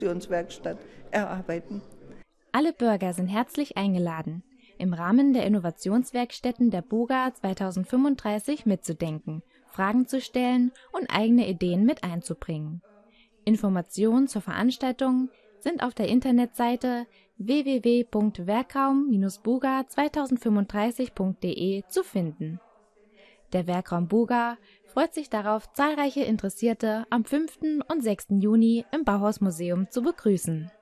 Innovationswerkstatt erarbeiten. Alle Bürger sind herzlich eingeladen, im Rahmen der Innovationswerkstätten der BUGA 2035 mitzudenken, Fragen zu stellen und eigene Ideen mit einzubringen. Informationen zur Veranstaltung sind auf der Internetseite www.werkraum-buga2035.de zu finden. Der Werkraum Buga freut sich darauf, zahlreiche Interessierte am 5. und 6. Juni im Bauhausmuseum zu begrüßen.